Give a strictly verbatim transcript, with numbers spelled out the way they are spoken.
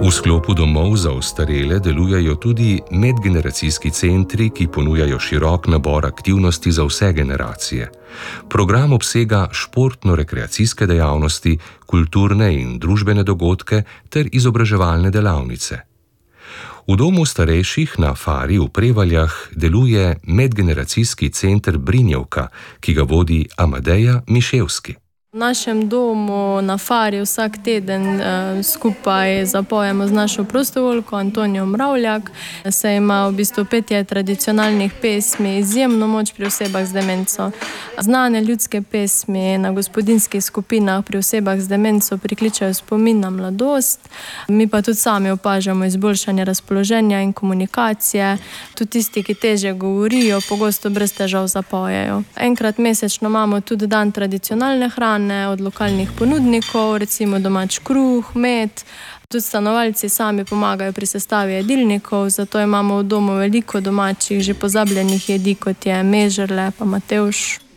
V sklopu domov za ostarele delujejo tudi medgeneracijski centri, ki ponujajo širok nabor aktivnosti za vse generacije. Program obsega športno-rekreacijske dejavnosti, kulturne in družbene dogodke ter izobraževalne delavnice. V domu starejših na Fari v Prevaljah deluje medgeneracijski center Brinjevka, ki ga vodi Amadeja Miševski. V našem domu na Fari vsak teden uh, skupaj zapojemo z našo prostovoljko Antonijo Mravljak. Se ima v bistvu petje tradicionalnih pesmi izjemno moč pri osebah z demenco. Znane ljudske pesmi na gospodinjskih skupinah pri osebah z demenco prikličajo spomin na mladost. Mi pa tudi sami opažamo izboljšanje razpoloženja in komunikacije. Tudi tisti, ki težje govorijo, pogosto brez težav zapojejo. Enkrat mesečno imamo tudi dan tradicionalne hrane od lokalnih ponudnikov, recimo domač kruh, med. Tudi stanovalci sami pomagajo pri sestavi jedilnikov, zato imamo v domu veliko domačih, že pozabljenih jedi, kot je mežerle pa matevž.